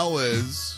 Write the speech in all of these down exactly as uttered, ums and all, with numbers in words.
Kyle is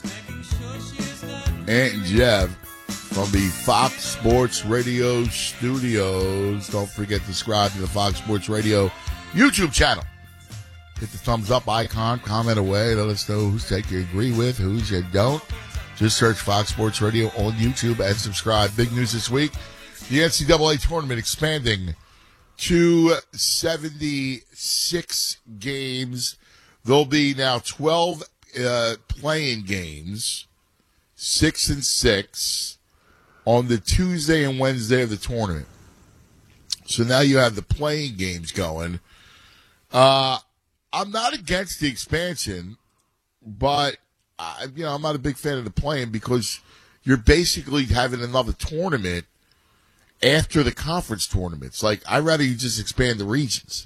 Aunt Jeff from the Fox Sports Radio studios. Don't forget to subscribe to the Fox Sports Radio YouTube channel. Hit the thumbs up icon, comment away, let us know whose take you agree with, whose you don't. Just search Fox Sports Radio on YouTube and subscribe. Big news this week. The N C double A tournament expanding to seventy-six games. There'll be now twelve uh, playing games, six and six, on the Tuesday and Wednesday of the tournament. So now you have the playing games going. Uh, I'm not against the expansion, but I, you know, I'm not a big fan of the playing because you're basically having another tournament after the conference tournaments. Like, I'd rather you just expand the regions.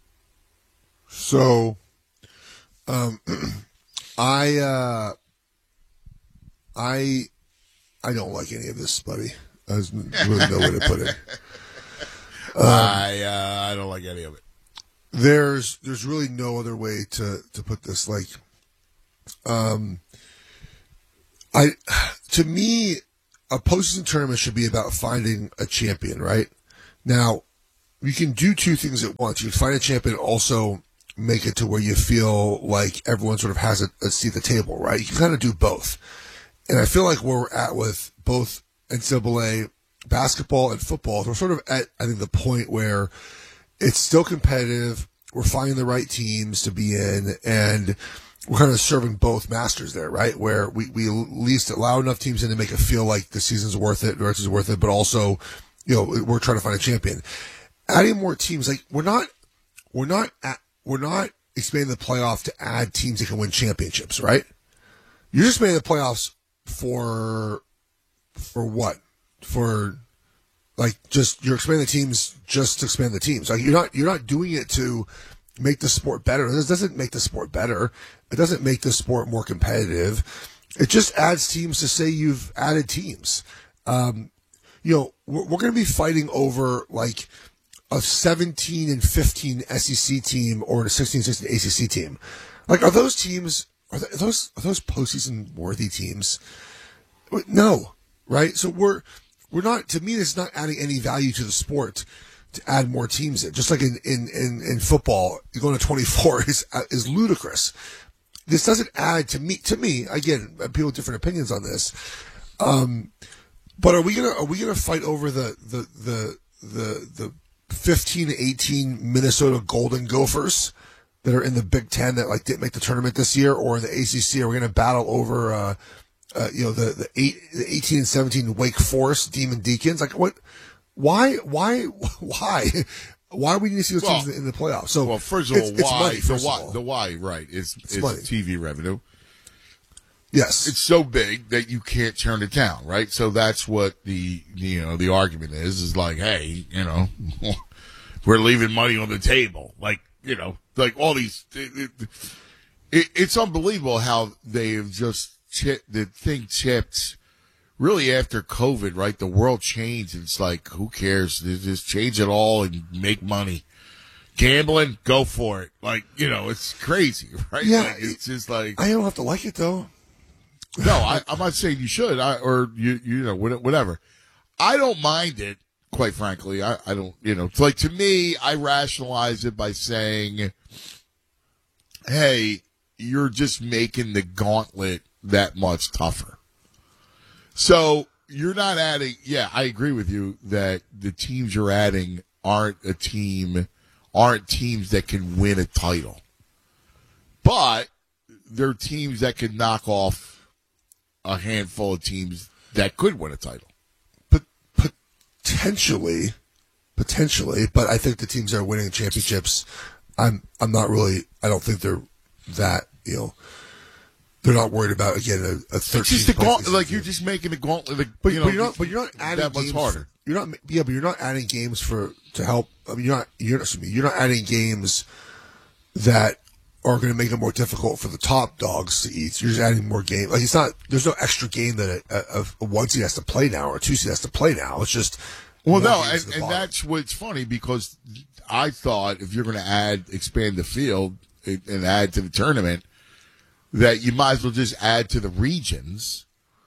So, um, I, uh, I, I don't like any of this, buddy. There's really no way to put it. Um, I, uh, I don't like any of it. There's, there's really no other way to, to put this. Like, um, I, to me, a postseason tournament should be about finding a champion, right? Now, you can do two things at once. You can find a champion and also make it to where you feel like everyone sort of has a, a seat at the table, right? You can kind of do both. And I feel like where we're at with both N C double A basketball and football, we're sort of at, I think, the point where it's still competitive. We're finding the right teams to be in, and we're kind of serving both masters there, right? Where we, we at least allow enough teams in to make it feel like the season's worth it, the rest is worth it, but also, you know, we're trying to find a champion. Adding more teams, like we're not, we're not, at, we're not expanding the playoff to add teams that can win championships, right? You're just making the playoffs for, for what? For, like, just you're expanding the teams just to expand the teams. Like you're not, you're not doing it to make the sport better. This doesn't make the sport better. It doesn't make the sport more competitive. It just adds teams to say you've added teams. Um, you know, we're, we're going to be fighting over like a seventeen and fifteen S E C team or a sixteen and sixteen A C C team. Like, are those teams, are those, are those postseason worthy teams? No, right? So we're, we're not, to me, it's not adding any value to the sport to add more teams in. Just like in, in, in, in football, going to twenty-four is, is ludicrous. This doesn't add to me, to me, again, people have different opinions on this. Um, but are we gonna, are we gonna fight over the, the, the, the, the fifteen to eighteen Minnesota Golden Gophers that are in the Big Ten that like didn't make the tournament this year, or in the A C C? Are we gonna battle over, uh, uh, you know, the, the eight, the eighteen and seventeen Wake Forest Demon Deacons? Like what, why, why, why? Why we need to see those well, teams in the playoffs? So, well, first of all, it's, why? it's money, first the why, of all. the why, right? It's, It's it's, money. T V revenue. Yes, It's so big that you can't turn it down, right? So that's what the you know the argument is. Is like, hey, you know, we're leaving money on the table. Like, you know, like all these. It, it, it, it's unbelievable how they have just chip, the thing chipped. Really, after COVID, right? The world changed. It's like, who cares? Just change it all and make money. Gambling, go for it. Like, you know, it's crazy, right? Yeah, Like, it's just like I don't have to like it though. no, I, I'm not saying you should, I, or you, you know, whatever. I don't mind it, quite frankly. I, I don't, you know, it's like to me, I rationalize it by saying, hey, you're just making the gauntlet that much tougher. So you're not adding, yeah, I agree with you that the teams you're adding aren't a team, aren't teams that can win a title. But they're teams that can knock off a handful of teams that could win a title. But potentially, potentially, but I think the teams that are winning championships, I'm I'm not really, I don't think they're that, you know, they're not worried about, again, a, a thirteen. It's just a gauntlet, like you're just making the gauntlet, like, but, you know, but you're not, but you're not adding that much games harder. For, you're not, yeah, but you're not adding games for to help. I mean, you're not, you're not, excuse me, you're not adding games that are going to make it more difficult for the top dogs to eat. You're just adding more game. Like it's not, there's no extra game that a, a, a one seed has to play now or a two seed has to play now. It's just well, more no, games and, at the and bottom. that's what's funny because I thought if you're going to add, expand the field and add to the tournament, that you might as well just add to the regions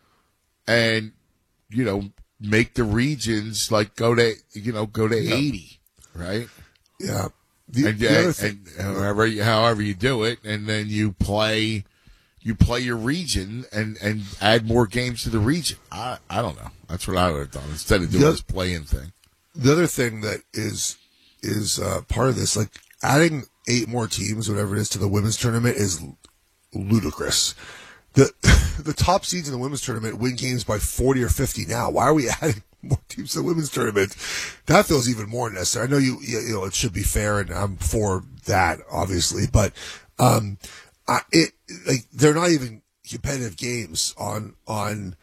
and, you know, make the regions like go to, you know, go to Yeah. eighty, right? Yeah. The, And, the other and, thing, and however, you- however you do it, and then you play, you play your region and, and add more games to the region. I, I don't know. That's what I would have done instead of doing The- this playing thing. the other thing that is is uh, part of this, like adding eight more teams, whatever it is, to the women's tournament is ludicrous. The the top seeds in the women's tournament win games by forty or fifty now. Why are we adding more teams to the women's tournament? That feels even more necessary. I know you you know it should be fair, and I'm for that, obviously, but um, I, it like they're not even competitive games on on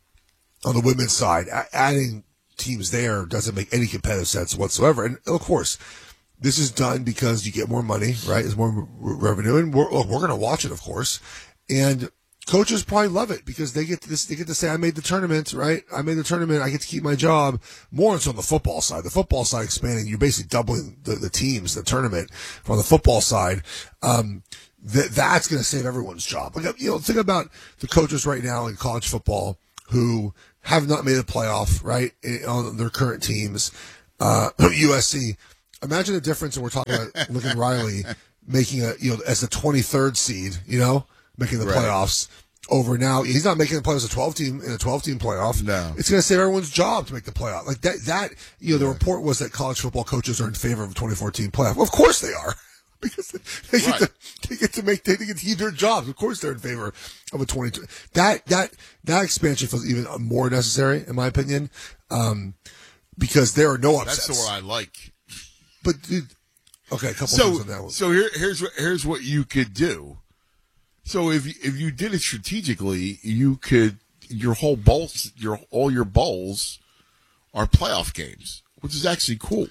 on the women's side. A- adding teams there doesn't make any competitive sense whatsoever. And of course, this is done because you get more money, right? There's more re- revenue, and we're look, we're going to watch it, of course. And coaches probably love it because they get to this, they get to say, "I made the tournament, right? I made the tournament. I get to keep my job." More so on the football side. The football side expanding, you're basically doubling the, the teams, the tournament. On the football side, um, that that's going to save everyone's job. Like, you know, think about the coaches right now in college football who have not made a playoff, right, on their current teams. Uh, U S C. Imagine the difference, and we're talking about Lincoln Riley making a, you know, as the twenty-third seed, you know, making the Right. playoffs over now. He's not making the playoffs a twelve team in a twelve team playoff. No. It's going to save everyone's job to make the playoff. Like that, that, you know, the report was that college football coaches are in favor of a twenty-four team playoff. Well, of course they are. Because they get, Right. to, they get to make, they get to keep their jobs. Of course they're in favor of a twenty-two. That, that, that expansion feels even more necessary, in my opinion, um, because there are no upsets. That's the one I like. But, dude, okay, a couple So, things on that one. so here, here's what here's what you could do. So if you- if you did it strategically, you could your whole bowls, your all your bowls are playoff games, which is actually cool.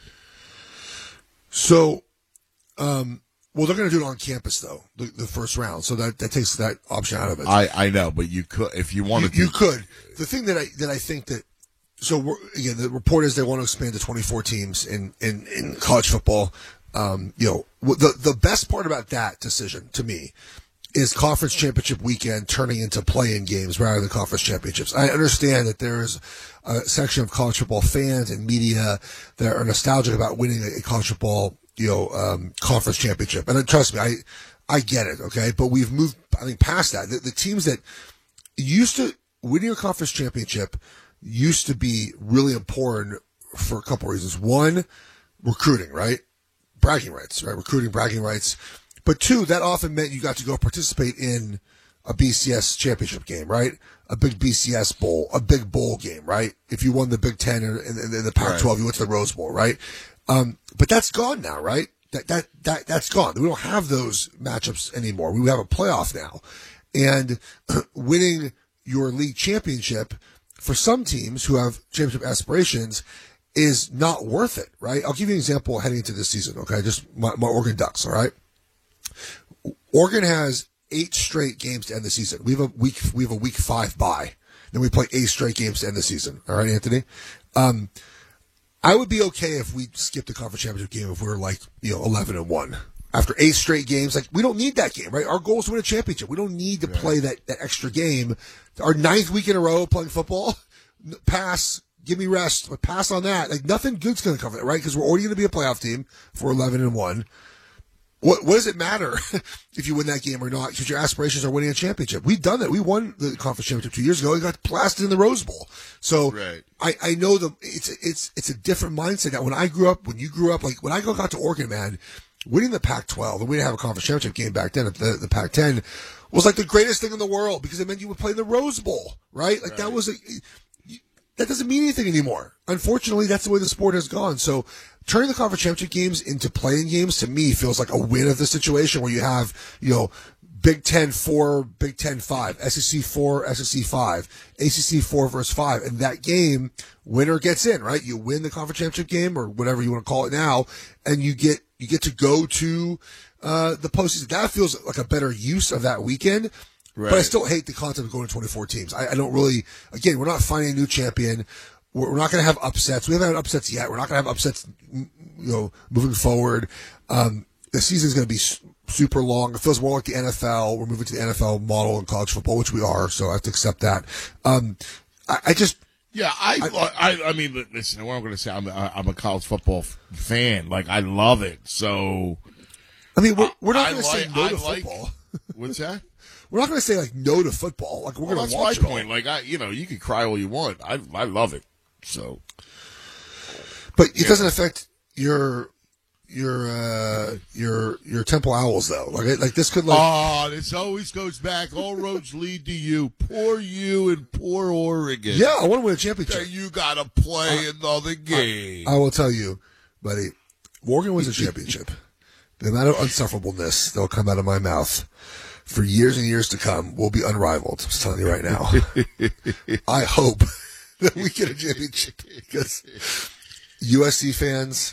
So, um, well, they're going to do it on campus, though, the, the first round. So that, that takes that option out of it. I, I know, but you could if you wanted you, you to. could. The thing that I that I think that so we're, again, the report is they want to expand to twenty-four teams in in, in college football. Um, you know, wh- the the best part about that decision to me is conference championship weekend turning into play-in games rather than conference championships. I understand that there's a section of college football fans and media that are nostalgic about winning a, a college football, you know, um, conference championship. And then, trust me, I, I get it. Okay. But we've moved, I think, past that. The, the teams that used to winning a conference championship used to be really important for a couple reasons. One, recruiting, right? Bragging rights, right? Recruiting, bragging rights. But two, that often meant you got to go participate in a B C S championship game, right? A big B C S bowl, a big bowl game, right? If you won the Big Ten and, and, and the Pac twelve, right, you went to the Rose Bowl, right? Um, but that's gone now, right? That, that, that, that's gone. We don't have those matchups anymore. We have a playoff now. And winning your league championship for some teams who have championship aspirations is not worth it, right? I'll give you an example heading into this season, okay? Just my, my Oregon Ducks, all right? Oregon has eight straight games to end the season. We have a week, we have a week five bye. Then we play eight straight games to end the season. All right, Anthony? Um, I would be okay if we skipped the conference championship game if we were like, you know, eleven and one. After eight straight games, like, we don't need that game, right? Our goal is to win a championship. We don't need to play that, that extra game. Our ninth week in a row playing football, pass, give me rest, but pass on that. Like, nothing good's going to come from that, right? Because we're already going to be a playoff team for eleven and one. What, what does it matter if you win that game or not? Because your aspirations are winning a championship. We've done that. We won the conference championship two years ago and got blasted in the Rose Bowl. So Right. I, I know the it's it's it's a different mindset now. When I grew up, when you grew up, like when I got to Oregon, man, winning the Pac twelve, and we didn't have a conference championship game back then. The, the Pac ten was like the greatest thing in the world because it meant you would play in the Rose Bowl, right? Like Right. that was a. That doesn't mean anything anymore. Unfortunately, that's the way the sport has gone. So turning the conference championship games into playing games to me feels like a win of the situation where you have, you know, Big Ten four, Big Ten five, S E C four, S E C five, A C C four versus five. And that game, winner gets in, right? You win the conference championship game or whatever you want to call it now, and you get, you get to go to, uh, the postseason. That feels like a better use of that weekend. Right. But I still hate the concept of going to twenty-four teams. I, I don't really, again, we're not finding a new champion. We're, we're not going to have upsets. We haven't had upsets yet. We're not going to have upsets, you know, moving forward. Um, the season's going to be super long. It feels more like the N F L. We're moving to the N F L model in college football, which we are, so I have to accept that. Um, I, I just. Yeah, I, I, I, I mean, listen, what I'm going to say, I'm, I'm a college football f- fan. Like, I love it. So. I mean, we're, we're not going to like, say no I to like, football. We're that? We're not going to say, like, no to football. Like, we're well, going to watch that's my it point. all. Like, I, you know, you can cry all you want. I, I love it. So. But it yeah. doesn't affect your. Your uh, your your Temple Owls though, like like this could like. Oh, this always goes back. All roads lead to you. Poor you and poor Oregon. Yeah, I want to win a championship. That you got to play uh, another game. I, I will tell you, buddy. Oregon wins a championship. The amount of unsufferableness that will come out of my mouth for years and years to come will be unrivaled. I'm just telling you right now. I hope that we get a championship because U S C fans.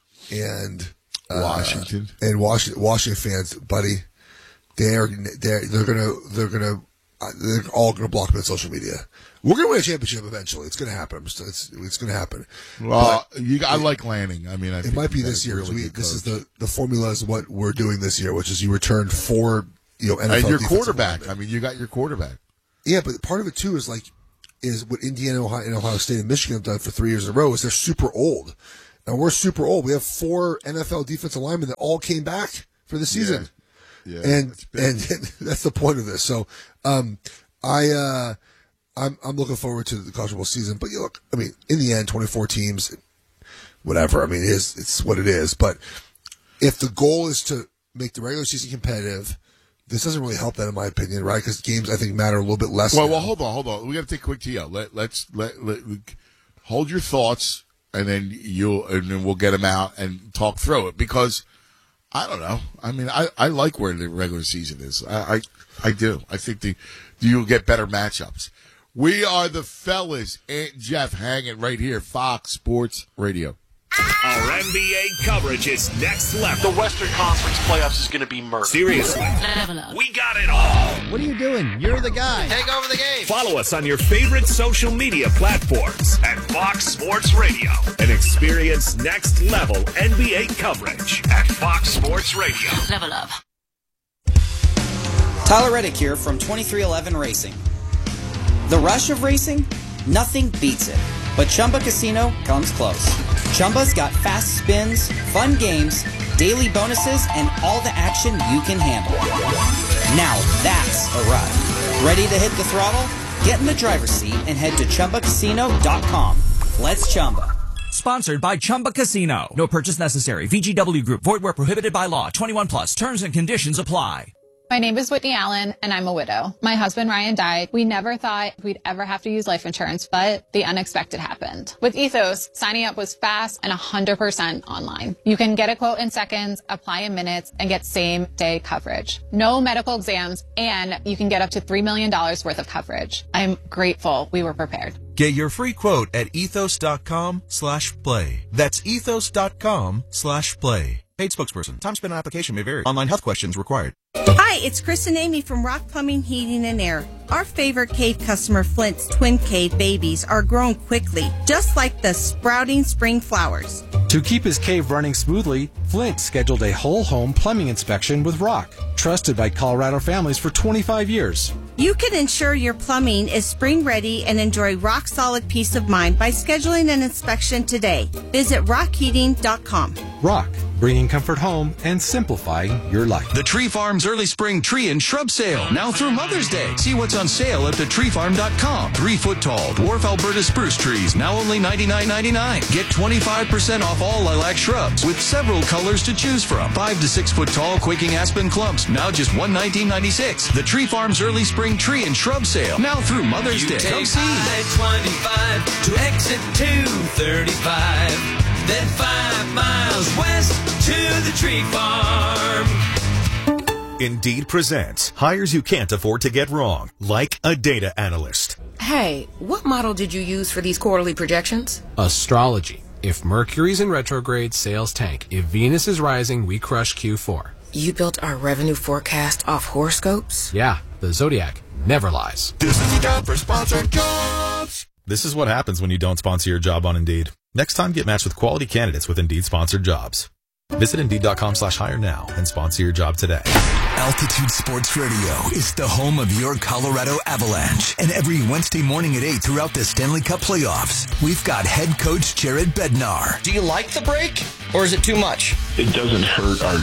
And uh, Washington and Washington, Washington fans, buddy, they're they're they're gonna they're gonna they're all gonna block me on social media. We're gonna win a championship eventually. It's gonna happen. It's it's, it's gonna happen. Well, you, I like Lanning. I mean, I it think might be this year. Really we, this coach. is the the formula is what we're doing this year, which is you return four you know N F L and your quarterback. I mean, you got your quarterback. Yeah, but part of it too is like is what Indiana, Ohio, and Ohio State and Michigan have done for three years in a row is they're super old. And we're super old. We have four N F L defensive linemen that all came back for the season. Yeah. yeah and and that's the point of this. So um, I uh, I'm I'm looking forward to the college football season. But you look, I mean, in the end, twenty-four teams, whatever. I mean, it is it's what it is. But if the goal is to make the regular season competitive, this doesn't really help that, in my opinion, right? Because games, I think, matter a little bit less. Well, now. well, hold on, hold on. We got to take a quick T O. Let let's let, let hold your thoughts. And then you'll, and then we'll get them out and talk through it because I don't know. I mean, I, I like where the regular season is. I, I, I do. I think the, you'll get better matchups. We are the fellas. Aunt Jeff hanging right here. Fox Sports Radio. Our N B A coverage is next level. The Western Conference playoffs is going to be murder. Seriously. We got it all. What are you doing? You're the guy. Take over the game. Follow us on your favorite social media platforms at Fox Sports Radio and experience next level N B A coverage at Fox Sports Radio. Level up. Tyler Reddick here from twenty-three eleven Racing. The rush of racing? Nothing beats it. But Chumba Casino comes close. Chumba's got fast spins, fun games, daily bonuses, and all the action you can handle. Now that's a ride. Ready to hit the throttle? Get in the driver's seat and head to Chumba Casino dot com. Let's Chumba. Sponsored by Chumba Casino. No purchase necessary. V G W Group. Void where prohibited by law. twenty-one plus. Terms and conditions apply. My name is Whitney Allen, and I'm a widow. My husband, Ryan, died. We never thought we'd ever have to use life insurance, but the unexpected happened. With Ethos, signing up was fast and one hundred percent online. You can get a quote in seconds, apply in minutes, and get same-day coverage. No medical exams, and you can get up to three million dollars worth of coverage. I'm grateful we were prepared. Get your free quote at ethos.com slash play. That's ethos.com slash play. Paid spokesperson. Time spent on application may vary. Online health questions required. Hi, it's Chris and Amy from Rock Plumbing, Heating, and Air. Our favorite cave customer, Flint's twin cave babies, are grown quickly, just like the sprouting spring flowers. To keep his cave running smoothly, Flint scheduled a whole home plumbing inspection with Rock, trusted by Colorado families for twenty-five years. You can ensure your plumbing is spring ready and enjoy rock solid peace of mind by scheduling an inspection today. Visit rock heating dot com. Rock, bringing comfort home and simplifying your life. The Tree Farm's early spring tree and shrub sale, now through Mother's Day. See what's on sale at the tree farm dot com. Three foot tall dwarf Alberta spruce trees, now only ninety-nine ninety-nine. Get twenty-five percent off all lilac shrubs with several colors to choose from. Five to six foot tall quaking aspen clumps, now just one nineteen ninety-six. The Tree Farm's early spring tree and shrub sale, now through Mother's you Day. Take Come see. I twenty-five to exit two thirty-five. Then five miles west to the Tree Farm. Indeed presents hires you can't afford to get wrong, like a data analyst. Hey, what model did you use for these quarterly projections? Astrology. If Mercury's in retrograde, sales tank. If Venus is rising, we crush Q four. You built our revenue forecast off horoscopes? Yeah, the Zodiac never lies. This is a job for sponsored jobs. This is what happens when you don't sponsor your job on Indeed. Next time, get matched with quality candidates with Indeed sponsored jobs. Visit Indeed.com slash hire now and sponsor your job today. Altitude Sports Radio is the home of your Colorado Avalanche. And every Wednesday morning at eight throughout the Stanley Cup playoffs, we've got head coach Jared Bednar. Do you like the break, or is it too much? It doesn't hurt our